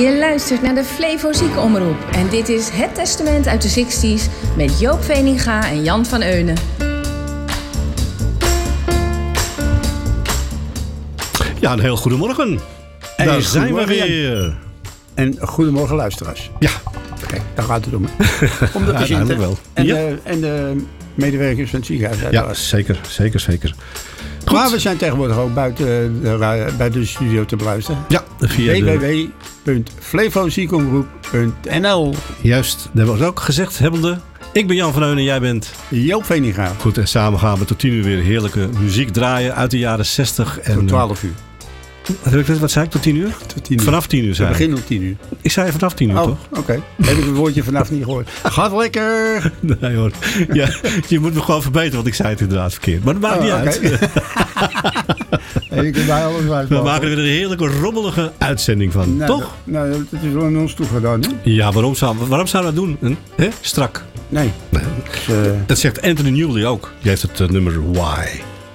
Je luistert naar de Flevo Ziekenomroep en dit is Het Testament uit de 60's met Joop Veninga en Jan van Eunen. Ja, een heel goedemorgen. En daar zijn we weer. En goedemorgen luisteraars. Ja. Kijk, daar gaat het om. Om de patiënten wel. En de medewerkers van het ziekenhuis. Ja, zeker. Goed. Maar we zijn tegenwoordig ook buiten de studio te beluisteren. Ja, via www.flevoziekenomroep.nl. Juist, dat hebben we ook gezegd, hebbende. Ik ben Jan van Eunen en jij bent Joop Veninga. Goed, en samen gaan we tot 10 uur weer heerlijke muziek draaien uit de jaren 60. En, tot 12 uur. Wat zei ik, tot 10 uur? Tot 10 uur. Vanaf 10 uur zei ik. We beginnen om 10 uur. Ik zei vanaf 10 uur, toch? Oké. Heb ik het woordje vanaf niet gehoord. Gaat lekker! Nee hoor. Ja, je moet me gewoon verbeteren, want ik zei het inderdaad verkeerd. Maar dat maakt niet uit. Ik bij alles we maken er weer een heerlijke, rommelige uitzending van, toch? Nou, dat is wel in ons toegedaan, hè? Ja, waarom zouden we dat doen? Strak. Nee. Dat zegt Anthony Newley ook. Die heeft het nummer Why.